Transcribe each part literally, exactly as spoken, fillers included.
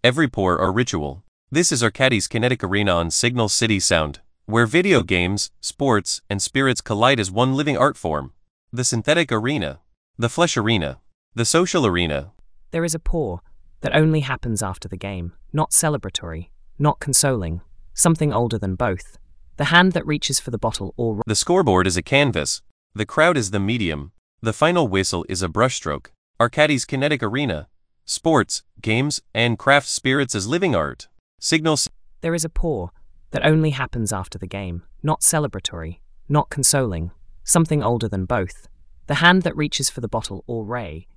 every pour or ritual. This is Arcadis Kinetic Arena on Signal City Sound, where video games, sports, and spirits collide as one living art form. The synthetic arena, the flesh arena, the social arena. There is a pour that only happens after the game, not celebratory, not consoling, something older than both. The hand that reaches for the bottle or... The scoreboard is a canvas, the crowd is the medium, the final whistle is a brushstroke. Arcadis Kinetic Arena, sports, games, and craft spirits as living art. Signal. There is a pour that only happens after the game, not celebratory, not consoling, something older than both. The hand that reaches for the bottle or ray.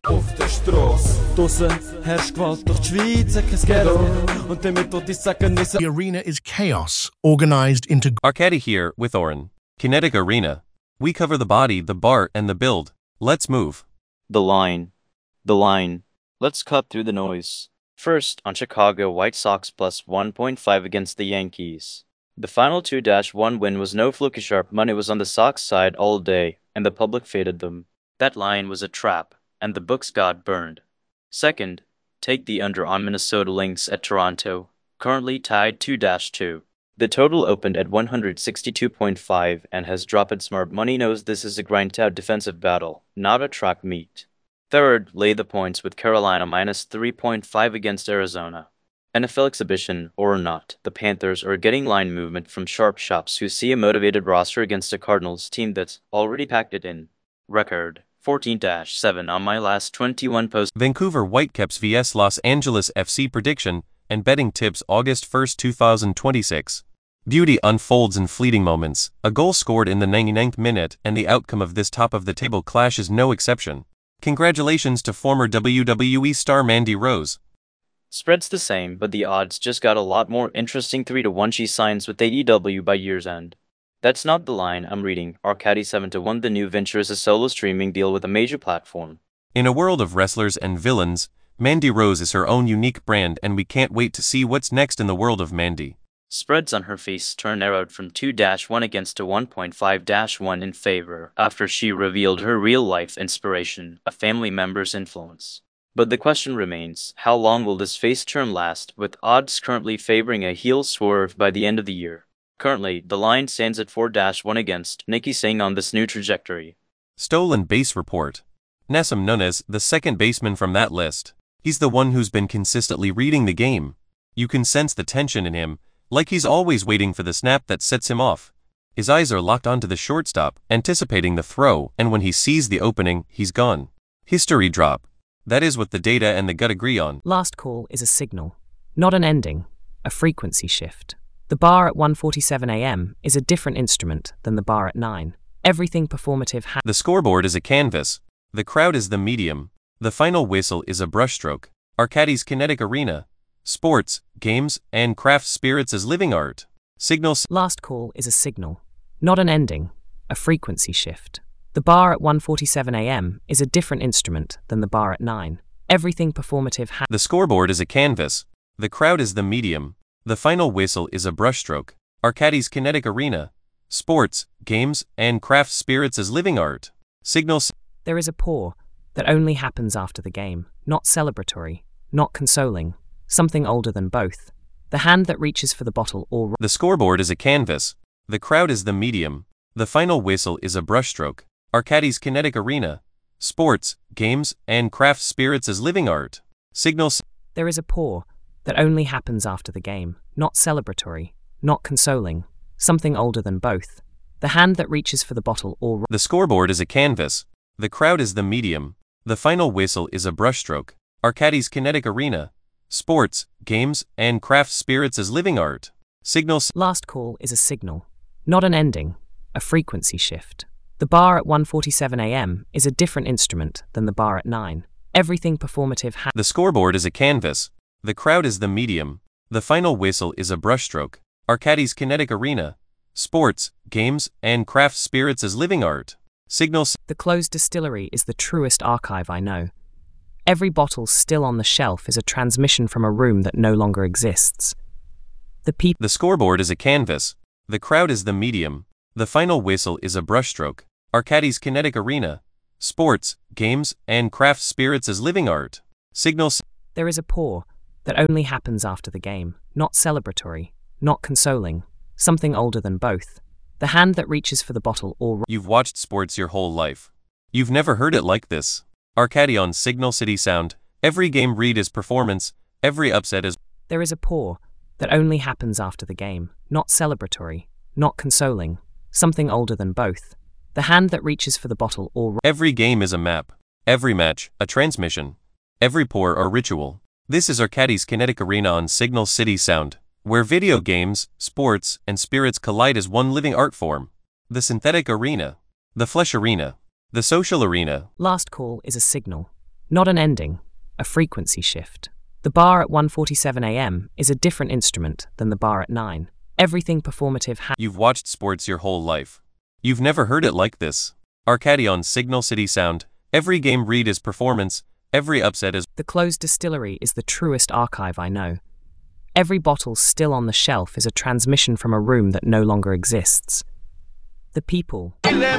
The arena is chaos, organized into... Arcadi here with Oren. Kinetic Arena. We cover the body, the bar, and the build. Let's move. The line. The line. Let's cut through the noise. First, on Chicago White Sox plus one point five against the Yankees. The final two to one win was no fluky sharp money was on the Sox side all day, and the public faded them. That line was a trap, and the books got burned. Second, take the under on Minnesota Lynx at Toronto, currently tied two to two. The total opened at one hundred sixty-two point five and has dropped. Smart money knows this is a grind-out defensive battle, not a track meet. Third, lay the points with Carolina minus three point five against Arizona. N F L exhibition or not, the Panthers are getting line movement from sharp shops who see a motivated roster against a Cardinals team that's already packed it in. Record, fourteen to seven on my last twenty-one posts. Vancouver Whitecaps versus Los Angeles F C prediction and betting tips August first two thousand twenty-six. Beauty unfolds in fleeting moments. A goal scored in the ninety-ninth minute and the outcome of this top-of-the-table clash is no exception. Congratulations to former W W E star Mandy Rose. Spread's the same, but the odds just got a lot more interesting. three to one she signs with A E W by year's end. That's not the line I'm reading. Arcadi seven to one the new venture is a solo streaming deal with a major platform. In a world of wrestlers and villains, Mandy Rose is her own unique brand and we can't wait to see what's next in the world of Mandy. Spreads on her face turn narrowed from two to one against to one point five to one in favor after she revealed her real-life inspiration, a family member's influence. But the question remains, how long will this face turn last, with odds currently favoring a heel swerve by the end of the year? Currently, the line stands at four to one against Nikki Singh on this new trajectory. Stolen base report. Nessim Nunez, the second baseman from that list. He's the one who's been consistently reading the game. You can sense the tension in him, like he's always waiting for the snap that sets him off. His eyes are locked onto the shortstop, anticipating the throw, and when he sees the opening, he's gone. History drop. That is what the data and the gut agree on. Last call is a signal, not an ending, a frequency shift. The bar at one forty-seven a m is a different instrument than the bar at nine. Everything performative ha- The scoreboard is a canvas. The crowd is the medium. The final whistle is a brushstroke. Arcadis Kinetic Arena. Sports, games, and craft spirits as living art. Signal. Last call is a signal, not an ending, a frequency shift. The bar at one forty-seven a m is a different instrument than the bar at nine. Everything performative ha- The scoreboard is a canvas. The crowd is the medium. The final whistle is a brushstroke. Arcadis Kinetic Arena. Sports, games, and craft spirits as living art. Signal. There is a pour that only happens after the game, not celebratory, not consoling, something older than both. The hand that reaches for the bottle or... The scoreboard is a canvas. The crowd is the medium. The final whistle is a brushstroke. Arcadis Kinetic Arena. Sports, games, and craft spirits as living art. Signal. There is a pour that only happens after the game, not celebratory, not consoling, something older than both. The hand that reaches for the bottle or... The scoreboard is a canvas. The crowd is the medium. The final whistle is a brushstroke. Arcadis Kinetic Arena. Sports, games, and craft spirits as living art. Signal. Last call is a signal, not an ending, a frequency shift. The bar at one forty-seven a m is a different instrument than the bar at nine. Everything performative ha- The scoreboard is a canvas. The crowd is the medium. The final whistle is a brushstroke. Arcadis Kinetic Arena. Sports, games, and craft spirits as living art. Signal. The closed distillery is the truest archive I know. Every bottle still on the shelf is a transmission from a room that no longer exists. The people. The scoreboard is a canvas. The crowd is the medium. The final whistle is a brushstroke. Arcadis Kinetic Arena. Sports, games, and craft spirits as living art. Signal. There is a pour that only happens after the game, not celebratory, not consoling, something older than both. The hand that reaches for the bottle or... You've watched sports your whole life. You've never heard it like this. Arcadi on Signal City Sound. Every game read is performance, every upset is... There is a pour that only happens after the game, not celebratory, not consoling, something older than both. The hand that reaches for the bottle or... Every game is a map. Every match, a transmission. Every pour or ritual. This is Arcadi's Kinetic Arena on Signal City Sound, where video games, sports, and spirits collide as one living art form. The synthetic arena. The flesh arena. The social arena. Last call is a signal, not an ending, a frequency shift. The bar at one forty-seven a m is a different instrument than the bar at nine. Everything performative ha- You've watched sports your whole life. You've never heard it like this. Arcadi on Signal City Sound. Every game read is performance, every upset is... The closed distillery is the truest archive I know. Every bottle still on the shelf is a transmission from a room that no longer exists. The people...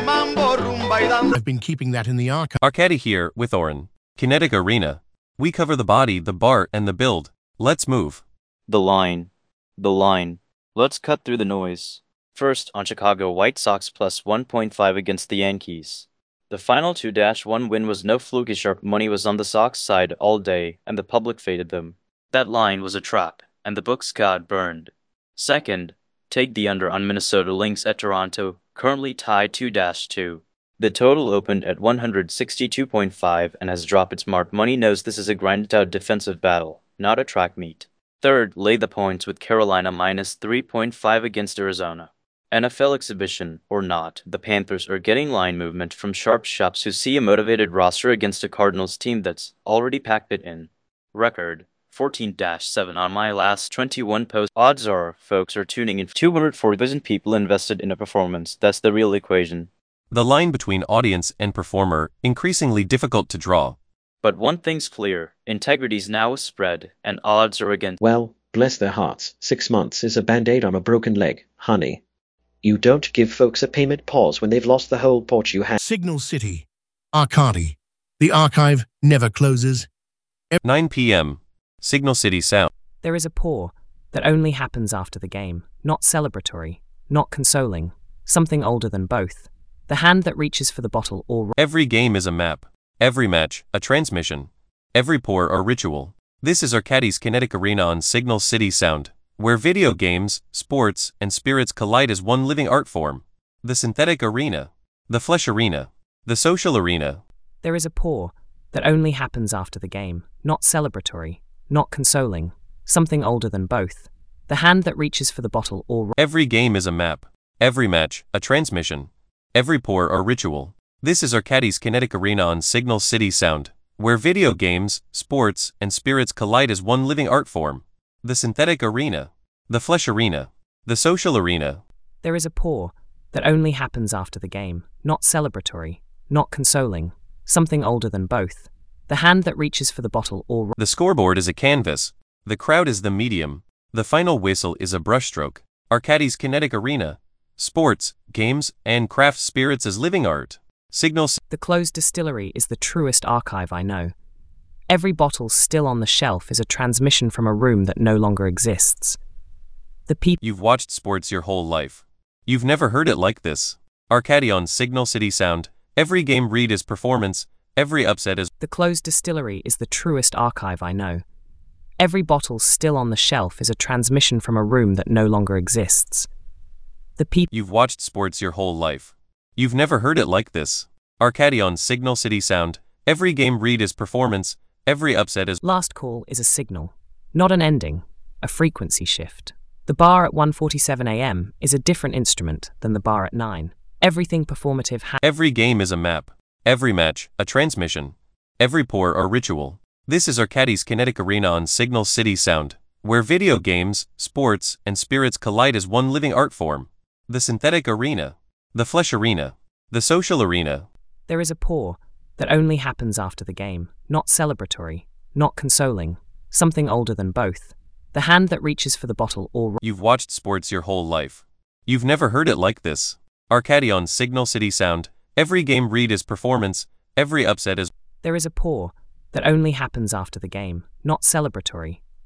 I've been keeping that in the archive. Arcadi here, with Oren. Kinetic Arena. We cover the body, the bar, and the build. Let's move. The line. The line. Let's cut through the noise. First on Chicago White Sox plus one point five against the Yankees. The final two one win was no fluky. Sharp money was on the Sox side all day, and the public faded them. That line was a trap, and the books got burned. Second, take the under on Minnesota Lynx at Toronto, currently tied two two. The total opened at one sixty-two point five and has dropped its mark. Money knows this is a grinded-out defensive battle, not a track meet. Third, lay the points with Carolina minus three point five against Arizona. N F L exhibition or not, the Panthers are getting line movement from sharp shops who see a motivated roster against a Cardinals team that's already packed it in. Record fourteen seven on my last twenty-one posts. Odds are, folks are tuning in. two hundred forty thousand people invested in a performance. That's the real equation. The line between audience and performer, increasingly difficult to draw. But one thing's clear, integrity's now a spread, and odds are against... Well, bless their hearts, six months is a band-aid on a broken leg, honey. You don't give folks a payment pause when they've lost the whole port you had. Signal City. Arcadi. The archive never closes. nine p m Signal City Sound. There is a pour that only happens after the game, not celebratory, not consoling, something older than both. The hand that reaches for the bottle or... Every game is a map. Every match, a transmission. Every pour or ritual. This is Arcadi's Kinetic Arena on Signal City Sound, where video games, sports, and spirits collide as one living art form. The synthetic arena. The flesh arena. The social arena. There is a pour that only happens after the game, not celebratory, not consoling, something older than both. The hand that reaches for the bottle or... Every game is a map. Every match, a transmission. Every pour or ritual. This is Arcadi's Kinetic Arena on Signal City Sound, where video games, sports, and spirits collide as one living art form. The synthetic arena. The flesh arena. The social arena. There is a pour that only happens after the game, not celebratory, not consoling, something older than both. The hand that reaches for the bottle or... The scoreboard is a canvas. The crowd is the medium. The final whistle is a brushstroke. Arcadi's Kinetic Arena. Sports, games, and craft spirits as living art. Signal... The closed distillery is the truest archive I know. Every bottle still on the shelf is a transmission from a room that no longer exists. The people... You've watched sports your whole life. You've never heard it like this. Arcadi on Signal City Sound. Every game read is performance. Every upset is... The closed distillery is the truest archive I know. Every bottle still on the shelf is a transmission from a room that no longer exists. The people... You've watched sports your whole life. You've never heard it like this. Arcadi on Signal City Sound. Every game read is performance. Every upset is... Last call is a signal, not an ending, a frequency shift. The bar at one forty-seven a m is a different instrument than the bar at nine. Everything performative ha- Every game is a map. Every match, a transmission. Every pour or ritual. This is Arcadi's Kinetic Arena on Signal City Sound, where video games, sports, and spirits collide as one living art form. The synthetic arena. The flesh arena. The social arena. There is a pour that only happens after the game, not celebratory, not consoling, something older than both. The hand that reaches for the bottle or... You've watched sports your whole life. You've never heard it like this. Arcadi on Signal City Sound. Every game read is performance. Every upset is... There is a pour that only happens after the game, not celebratory,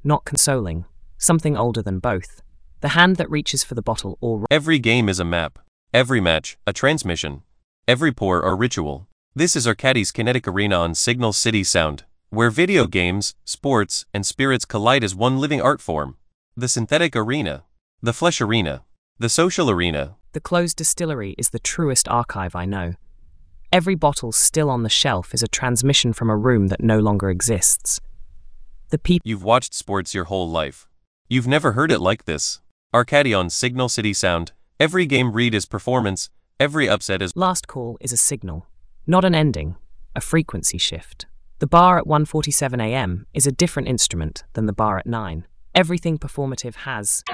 not consoling, something older than both. The hand that reaches for the bottle or Every game is a map. Every match, a transmission. Every pour, a ritual. This is Arcadis Kinetic Arena on Signal City Sound, where video games, sports, and spirits collide as one living art form. The synthetic arena. The flesh arena. The social arena. The closed distillery is the truest archive I know. Every bottle still on the shelf is a transmission from a room that no longer exists. The people You've watched sports your whole life. You've never heard it like this. Arcadi on Signal City Sound. Every game read is performance. Every upset is last call is a signal, not an ending, a frequency shift. The bar at one forty-seven a m is a different instrument than the bar at nine. Everything performative has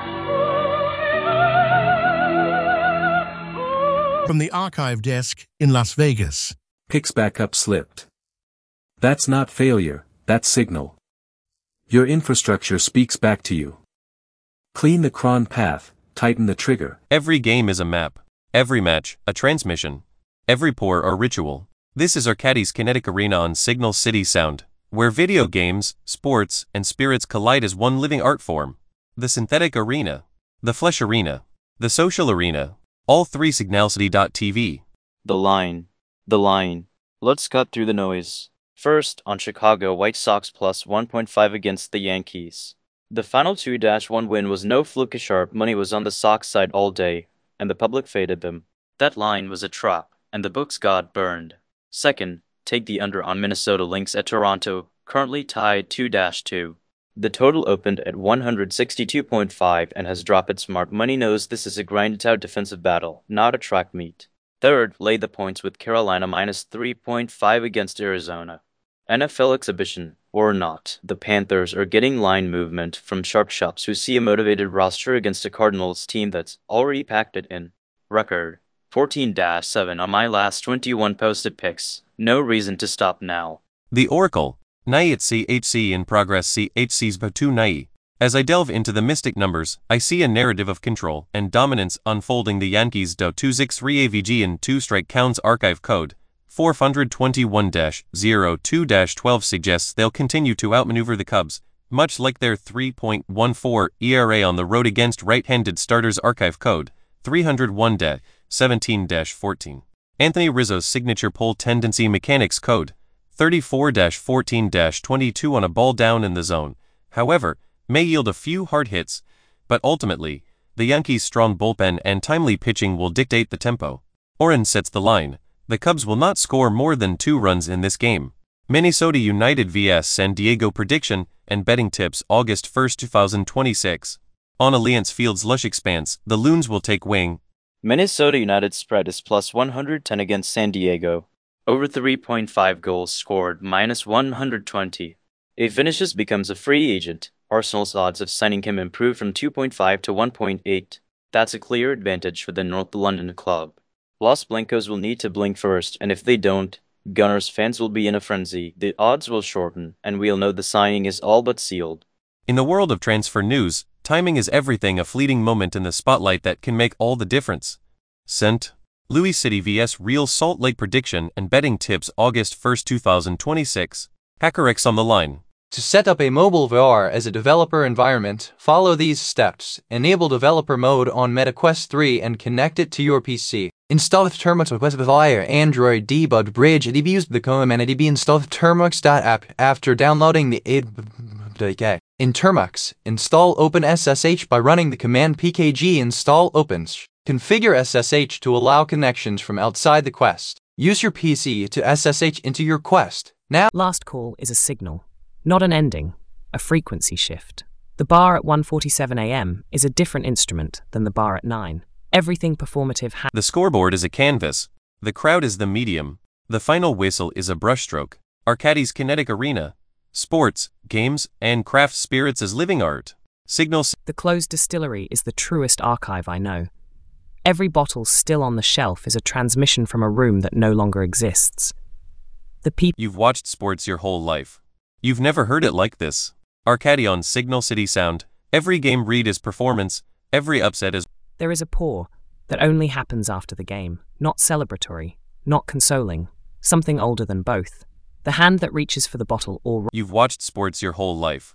From the archive desk in Las Vegas. Picks back up slipped. That's not failure, that's signal. Your infrastructure speaks back to you. Clean the cron path, tighten the trigger. Every game is a map. Every match, a transmission. Every pour, a ritual. This is Arcadis Kinetic Arena on Signal City Sound, where video games, sports, and spirits collide as one living art form. The synthetic arena. The flesh arena. The social arena. All three signalcity dot t v. The line. The line. Let's cut through the noise. First, on Chicago White Sox plus one point five against the Yankees. The final two to one win was no fluke. Sharp money was on the Sox side all day, and the public faded them. That line was a trap, and the books got burned. Second, take the under on Minnesota Lynx at Toronto, currently tied two to two. The total opened at one sixty-two point five and has dropped. Smart money knows this is a grinded-out defensive battle, not a track meet. Third, lay the points with Carolina minus three point five against Arizona. N F L exhibition or not, the Panthers are getting line movement from sharp shops who see a motivated roster against a Cardinals team that's already packed it in. Record fourteen to seven on my last twenty-one posted picks. No reason to stop now. The Oracle. Nai at C H C in progress. C H C's Batu Nai. As I delve into the mystic numbers, I see a narrative of control and dominance unfolding. The Yankees do two six three A V G and two strike counts. Archive code four twenty-one dash zero two dash twelve suggests they'll continue to outmaneuver the Cubs, much like their three point one four E R A on the road against right-handed starters. Archive code three oh one dash seventeen dash fourteen. Anthony Rizzo's signature pull tendency. Mechanics code thirty-four dash fourteen dash twenty-two on a ball down in the zone, however, may yield a few hard hits, but ultimately, the Yankees' strong bullpen and timely pitching will dictate the tempo. Oren sets the line. The Cubs will not score more than two runs in this game. Minnesota United versus San Diego prediction and betting tips. August first two thousand twenty-six. On Allianz Field's lush expanse, the Loons will take wing. Minnesota United spread is plus one hundred ten against San Diego. Over three point five goals scored, minus one hundred twenty. If Vinicius becomes a free agent, Arsenal's odds of signing him improve from two point five to one point eight. That's a clear advantage for the North London club. Los Blancos will need to blink first, and if they don't, Gunners fans will be in a frenzy. The odds will shorten, and we'll know the signing is all but sealed. In the world of transfer news, timing is everything. A fleeting moment in the spotlight that can make all the difference. Sent. Louis City versus Real Salt Lake prediction and betting tips. August first two thousand twenty-six. HackerX on the line. To set up a mobile V R as a developer environment, follow these steps. Enable developer mode on MetaQuest three and connect it to your P C. Install Termux via Android debug bridge. D B use the command D B install termux.app after downloading the A P K. In Termux, install OpenSSH by running the command pkg install opens. Configure S S H to allow connections from outside the Quest. Use your P C to S S H into your Quest. Now, last call is a signal, not an ending, a frequency shift. The bar at one forty-seven a m is a different instrument than the bar at nine. Everything performative ha- The scoreboard is a canvas. The crowd is the medium. The final whistle is a brushstroke. Arcadis Kinetic Arena. Sports, games, and craft spirits as living art. Signal. The closed distillery is the truest archive I know. Every bottle still on the shelf is a transmission from a room that no longer exists. The people. You've watched sports your whole life. You've never heard it like this. Arcadi on Signal City Sound. Every game read is performance. Every upset is. There is a pour that only happens after the game, not celebratory, not consoling, something older than both. The hand that reaches for the bottle or. You've watched sports your whole life.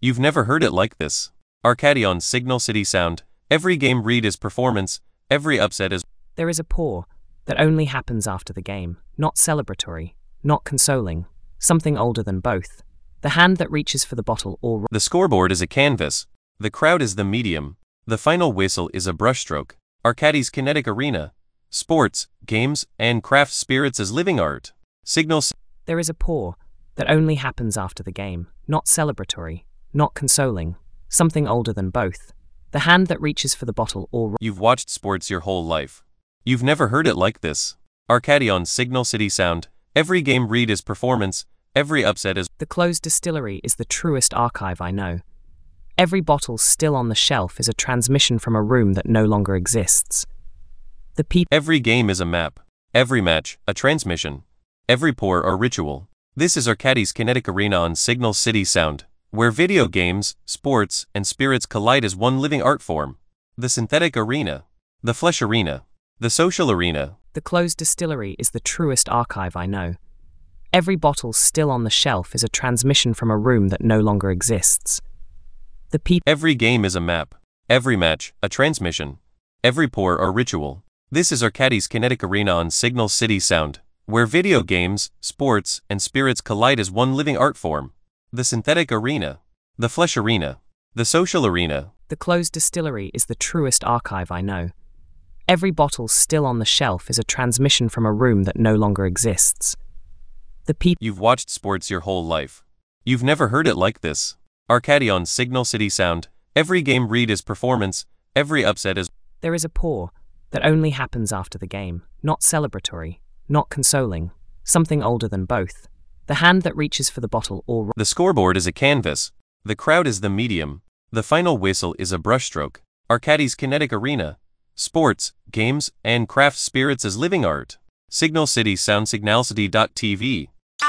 You've never heard it like this. Arcady on Signal City Sound. Every game read is performance, every upset is. There is a pour that only happens after the game, not celebratory, not consoling, something older than both. The hand that reaches for the bottle or. The scoreboard is a canvas. The crowd is the medium. The final whistle is a brushstroke. Arcady's kinetic arena. Sports, games, and craft spirits as living art. Signal. There is a pour that only happens after the game, not celebratory, not consoling, something older than both. The hand that reaches for the bottle or. You've watched sports your whole life. You've never heard it like this. Arcady on Signal City Sound. Every game read is performance, every upset is. The closed distillery is the truest archive I know. Every bottle still on the shelf is a transmission from a room that no longer exists. The people. Every game is a map. Every match, a transmission. Every pour, a ritual. This is Arcady's kinetic arena on Signal City Sound, where video games, sports, and spirits collide as one living art form. The synthetic arena. The flesh arena. The social arena. The closed distillery is the truest archive I know. Every bottle still on the shelf is a transmission from a room that no longer exists. The people. Every game is a map. Every match, a transmission. Every pour, a ritual. This is Arcady's kinetic arena on Signal City Sound, where video games, sports, and spirits collide as one living art form. The synthetic arena. The flesh arena. The social arena. The closed distillery is the truest archive I know. Every bottle still on the shelf is a transmission from a room that no longer exists. The people. You've watched sports your whole life. You've never heard it like this. Arcady on Signal City Sound. Every game read is performance, every upset is. There is a pour that only happens after the game, not celebratory, not consoling, something older than both. The hand that reaches for the bottle or. The scoreboard is a canvas. The crowd is the medium. The final whistle is a brushstroke. Arcady's kinetic arena. Sports, games, and craft spirits as living art. Signal City Sound. Signalcity dot T V.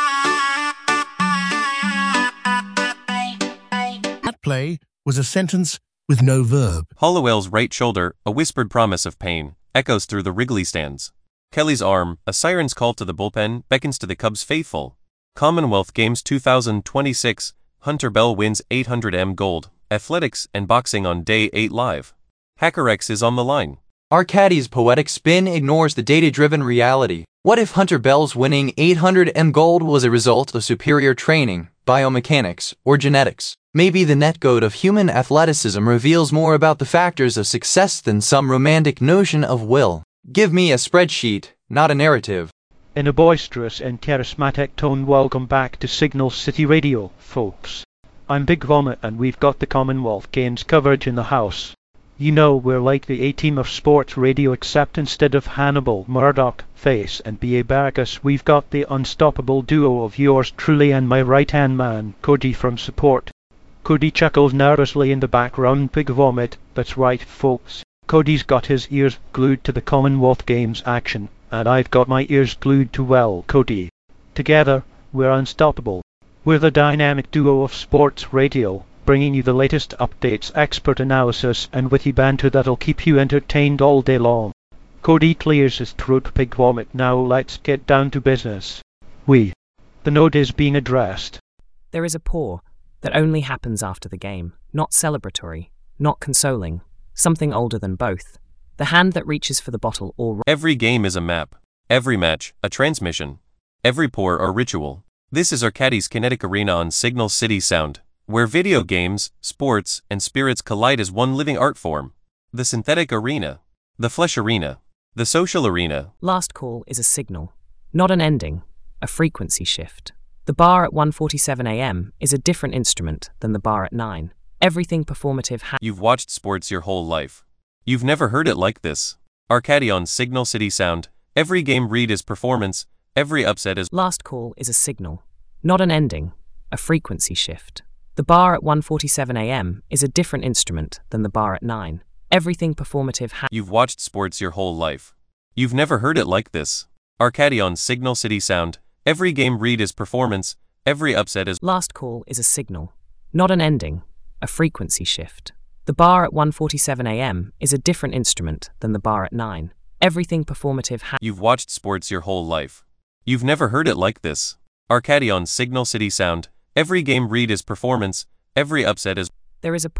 That play was a sentence with no verb. Hollowell's right shoulder, a whispered promise of pain, echoes through the Wrigley stands. Kelly's arm, a siren's call to the bullpen, beckons to the Cubs faithful. Commonwealth Games two thousand twenty-six, Hunter Bell wins eight hundred meters gold, athletics and boxing on day eight live. HackerX is on the line. Arcady's poetic spin ignores the data-driven reality. What if Hunter Bell's winning eight hundred meters gold was a result of superior training, biomechanics, or genetics? Maybe the netcode of human athleticism reveals more about the factors of success than some romantic notion of will. Give me a spreadsheet, not a narrative. In a boisterous and charismatic tone, welcome back to Signal City Radio, folks. I'm Big Vomit and we've got the Commonwealth Games coverage in the house. You know, we're like the A-team of sports radio, except instead of Hannibal, Murdoch, Face and B A Baracus, we've got the unstoppable duo of yours truly and my right-hand man, Cody from support. Cody chuckles nervously in the background. Big Vomit, that's right folks. Cody's got his ears glued to the Commonwealth Games action, and I've got my ears glued to, well, Cody. Together, we're unstoppable. We're the dynamic duo of sports radio, bringing you the latest updates, expert analysis, and witty banter that'll keep you entertained all day long. Cody clears his throat. Big Vomit, now let's get down to business. We. The note is being addressed. There is a pour that only happens after the game, not celebratory, not consoling, something older than both. The hand that reaches for the bottle or. Every game is a map. Every match, a transmission. Every pour, a ritual. This is Arcady's kinetic arena on Signal City Sound, where video games, sports, and spirits collide as one living art form. The synthetic arena. The flesh arena. The social arena. Last call is a signal, not an ending, a frequency shift. The bar at one forty-seven a m is a different instrument than the bar at nine. Everything performative ha- You've watched sports your whole life. You've never heard it like this. Arcady on Signal City Sound. Every game read is performance, every upset is. Last call is a signal, not an ending, a frequency shift. The bar at one forty-seven a m is a different instrument than the bar at nine. Everything performative ha- You've watched sports your whole life. You've never heard it like this. Arcady on Signal City Sound. Every game read is performance, every upset is. Last call is a signal, not an ending, a frequency shift. The bar at one forty-seven a m is a different instrument than the bar at nine. Everything performative ha- You've watched sports your whole life. You've never heard it like this. Arcady on Signal City Sound. Every game read is performance, Every upset is There is a